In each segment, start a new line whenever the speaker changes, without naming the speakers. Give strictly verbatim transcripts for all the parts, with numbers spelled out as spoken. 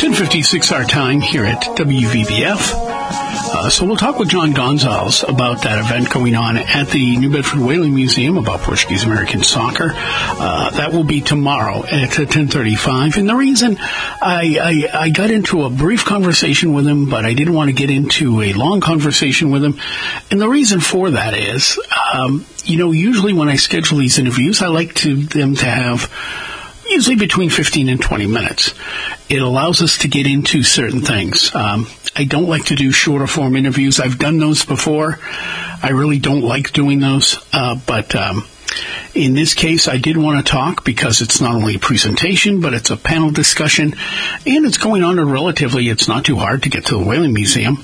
ten fifty-six our time here at W V B F. Uh, so we'll talk with John Gonzalez about that event going on at the New Bedford Whaling Museum about Portuguese-American soccer. Uh, that will be tomorrow at ten thirty-five. And the reason I, I, I got into a brief conversation with him, but I didn't want to get into a long conversation with him. And the reason for that is, um, you know, usually when I schedule these interviews, I like to them to have usually between fifteen and twenty minutes. It allows us to get into certain things. Um, I don't like to do shorter form interviews. I've done those before. I really don't like doing those. Uh, but um, in this case, I did want to talk because it's not only a presentation, but it's a panel discussion. And it's going on a relatively, it's not too hard to get to the Whaling Museum.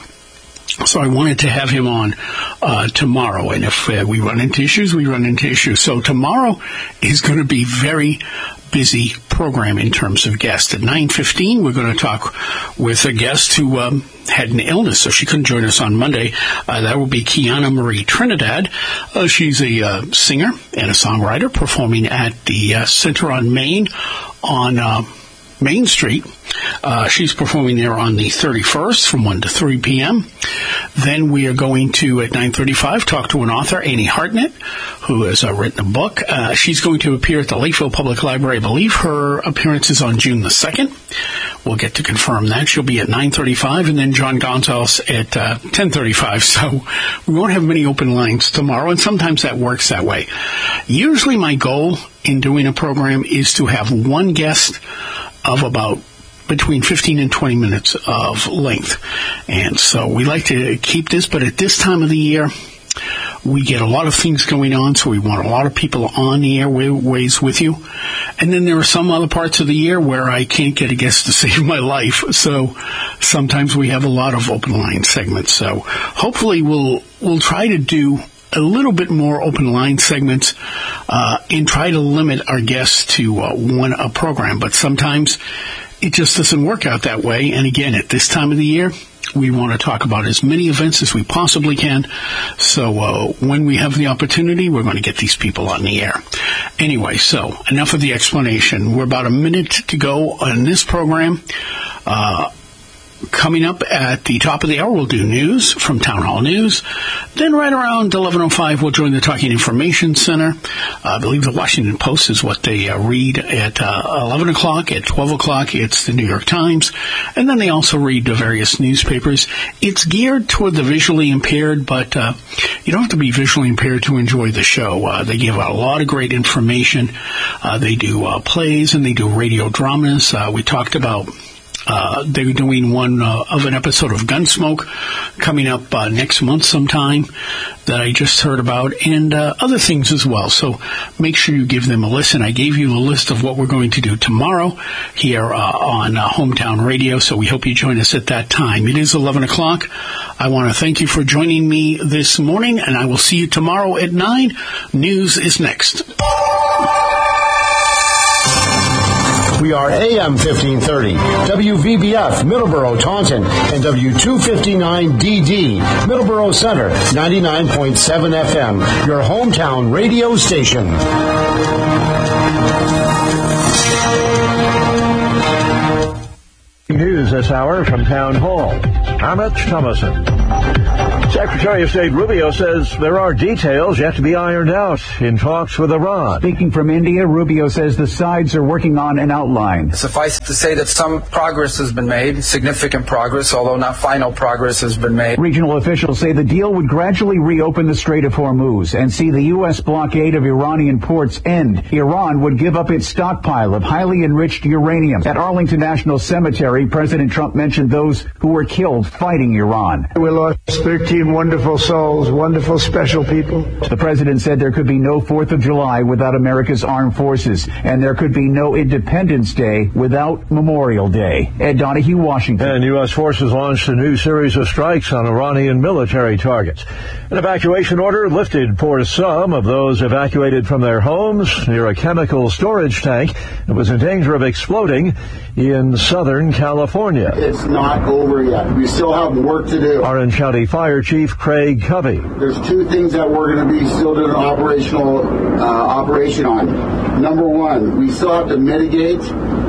So I wanted to have him on uh, tomorrow. And if uh, we run into issues, we run into issues. So tomorrow is going to be very busy program in terms of guests. At nine fifteen, we're going to talk with a guest who um, had an illness, so she couldn't join us on Monday. Uh, that will be Kiana Marie Trinidad. Uh, she's a uh, singer and a songwriter performing at the uh, Center on Main on uh, Main Street. Uh, she's performing there on the thirty-first from one to three p.m. Then we are going to, at nine thirty-five, talk to an author, Annie Hartnett, who has uh, written a book. Uh, she's going to appear at the Lakeville Public Library. I believe her appearance is on June the second. We'll get to confirm that. She'll be at nine thirty-five, and then John Gonzalez at uh, ten thirty-five. So we won't have many open lines tomorrow, and sometimes that works that way. Usually my goal in doing a program is to have one guest of about between fifteen and twenty minutes of length. And so we like to keep this, but at this time of the year, we get a lot of things going on, so we want a lot of people on the airways with you. And then there are some other parts of the year where I can't get a guest to save my life, so sometimes we have a lot of open line segments. So hopefully we'll we'll try to do a little bit more open line segments uh, and try to limit our guests to uh, one a program. But sometimes it just doesn't work out that way. And again, at this time of the year, we want to talk about as many events as we possibly can. So uh, when we have the opportunity, we're going to get these people on the air. Anyway, so enough of the explanation. We're about a minute to go on this program. Uh, Coming up at the top of the hour, we'll do news from Town Hall News. Then right around eleven oh five, we'll join the Talking Information Center. Uh, I believe the Washington Post is what they uh, read at uh, eleven o'clock. At twelve o'clock, it's the New York Times. And then they also read the various newspapers. It's geared toward the visually impaired, but uh, you don't have to be visually impaired to enjoy the show. Uh, they give out a lot of great information. Uh, they do uh, plays and they do radio dramas. Uh, we talked about Uh, they're doing one uh, of an episode of Gunsmoke coming up uh, next month sometime that I just heard about, and uh, other things as well. So make sure you give them a listen. I gave you the list of what we're going to do tomorrow here uh, on uh, Hometown Radio, so we hope you join us at that time. It is eleven o'clock. I want to thank you for joining me this morning, and I will see you tomorrow at nine. News is next.
We are A M fifteen thirty, W V B F, Middleborough, Taunton, and W two fifty-nine D D, Middleborough Center, ninety-nine point seven F M, your hometown radio station.
News this hour from Town Hall. Amit Thomason. Secretary of State Rubio says there are details yet to be ironed out in talks with Iran.
Speaking from India, Rubio says the sides are working on an outline.
Suffice it to say that some progress has been made, significant progress, although not final progress has been made.
Regional officials say the deal would gradually reopen the Strait of Hormuz and see the U S blockade of Iranian ports end. Iran would give up its stockpile of highly enriched uranium. At Arlington National Cemetery, President Trump mentioned those who were killed fighting Iran.
We lost thirteen wonderful souls, wonderful, special people.
The president said there could be no fourth of July without America's armed forces, and there could be no Independence Day without Memorial Day. Ed Donahue, Washington.
And U S forces launched a new series of strikes on Iranian military targets. An evacuation order lifted for some of those evacuated from their homes near a chemical storage tank that was in danger of exploding in Southern California.
It's not over yet. We still have work to do.
Orange County Fire Chief Craig Covey.
There's two things that we're going to be still doing an operational uh, operation on. Number one, we still have to mitigate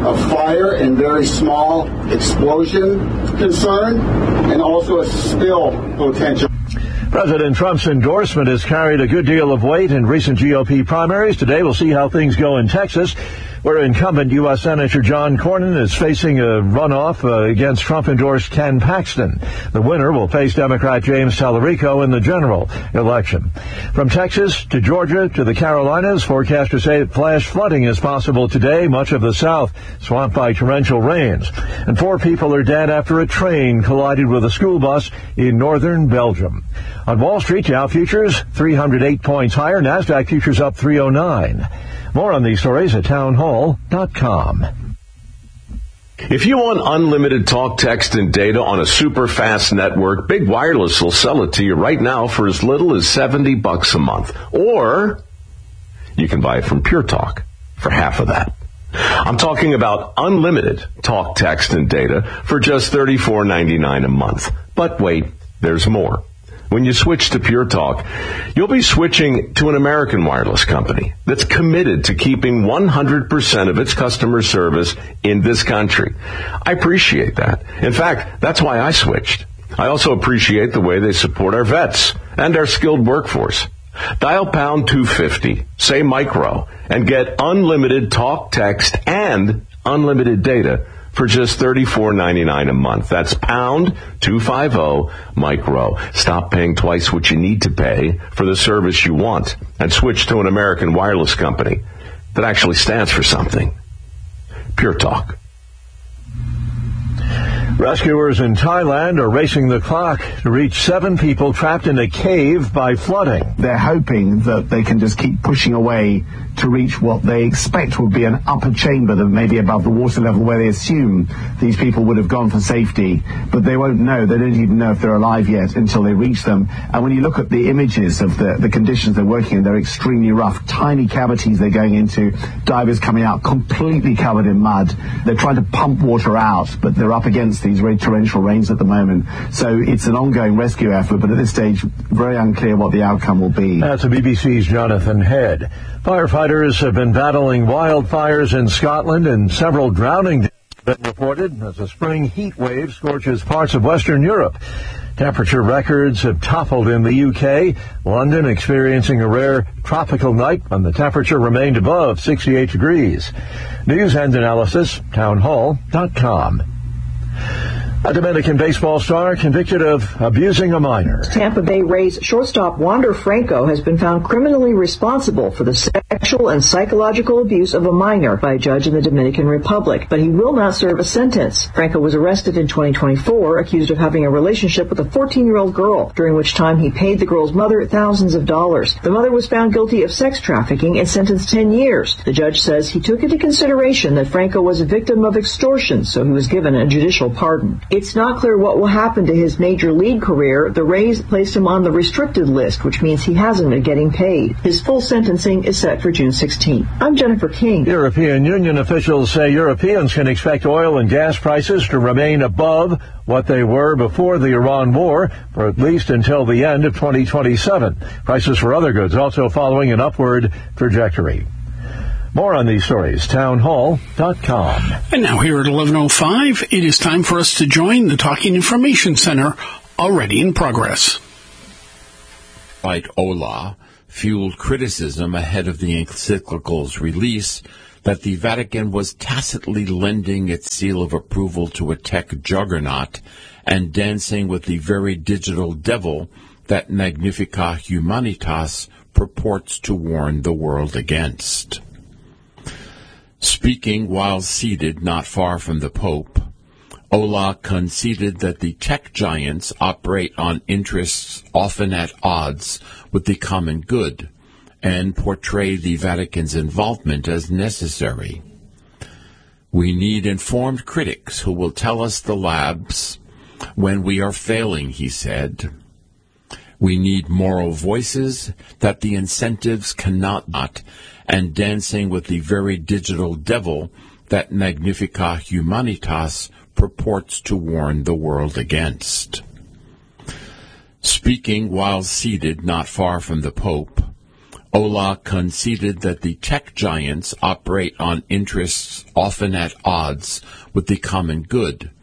a fire and very small explosion concern, and also a spill potential.
President Trump's endorsement has carried a good deal of weight in recent G O P primaries. Today we'll see how things go in Texas, where incumbent U S Senator John Cornyn is facing a runoff uh, against Trump-endorsed Ken Paxton. The winner will face Democrat James Tallarico in the general election. From Texas to Georgia to the Carolinas, forecasters say flash flooding is possible today. Much of the South swamped by torrential rains. And four people are dead after a train collided with a school bus in northern Belgium. On Wall Street, Dow futures three hundred eight points higher. NASDAQ futures up three oh nine. More on these stories at townhall dot com.
If you want unlimited talk, text, and data on a super fast network, Big Wireless will sell it to you right now for as little as seventy bucks a month. Or you can buy it from Pure Talk for half of that. I'm talking about unlimited talk, text, and data for just thirty-four ninety-nine a month. But wait, there's more. When you switch to Pure Talk, you'll be switching to an American wireless company that's committed to keeping one hundred percent of its customer service in this country. I appreciate that. In fact, that's why I switched. I also appreciate the way they support our vets and our skilled workforce. Dial pound two fifty, say micro, and get unlimited talk, text, and unlimited data for just thirty-four ninety-nine a month. That's pound two fifty micro. Stop paying twice what you need to pay for the service you want and switch to an American wireless company that actually stands for something. Pure Talk.
Rescuers in Thailand are racing the clock to reach seven people trapped in a cave by flooding.
They're hoping that they can just keep pushing away to reach what they expect would be an upper chamber that may be above the water level, where they assume these people would have gone for safety, but they won't know. They don't even know if they're alive yet until they reach them. And when you look at the images of the, the conditions they're working in, they're extremely rough. Tiny cavities they're going into, divers coming out completely covered in mud. They're trying to pump water out, but they're up against these very torrential rains at the moment. So it's an ongoing rescue effort, but at this stage, very unclear what the outcome will be.
That's the B B C's Jonathan Head. Firefighters have been battling wildfires in Scotland, and several drowning deaths have been reported as a spring heat wave scorches parts of Western Europe. Temperature records have toppled in the U K, London experiencing a rare tropical night when the temperature remained above sixty-eight degrees. News and analysis, townhall dot com. A Dominican baseball star convicted of abusing a minor.
Tampa Bay Rays shortstop Wander Franco has been found criminally responsible for the sexual and psychological abuse of a minor by a judge in the Dominican Republic, but he will not serve a sentence. Franco was arrested in twenty twenty-four, accused of having a relationship with a fourteen-year-old girl, during which time he paid the girl's mother thousands of dollars. The mother was found guilty of sex trafficking and sentenced ten years. The judge says he took into consideration that Franco was a victim of extortion, so he was given a judicial pardon. It's not clear what will happen to his major league career. The Rays placed him on the restricted list, which means he hasn't been getting paid. His full sentencing is set for June sixteenth. I'm Jennifer King.
European Union officials say Europeans can expect oil and gas prices to remain above what they were before the Iran war for at least until the end of twenty twenty-seven. Prices for other goods also following an upward trajectory. More on these stories, townhall dot com.
And now here at eleven oh five, it is time for us to join the Talking Information Center, already in progress.
Like Ola fueled criticism ahead of the encyclical's release that the Vatican was tacitly lending its seal of approval to a tech juggernaut and dancing with the very digital devil that Magnificat Humanitas purports to warn the world against. Speaking while seated not far from the Pope, Ola conceded that the tech giants operate on interests often at odds with the common good and portray the Vatican's involvement as necessary. We need informed critics who will tell us the labs when we are failing, he said. We need moral voices that the incentives cannot not, and dancing with the very digital devil that Magnificat Humanitas purports to warn the world against. Speaking while seated not far from the Pope, Ola conceded that the tech giants operate on interests often at odds with the common good,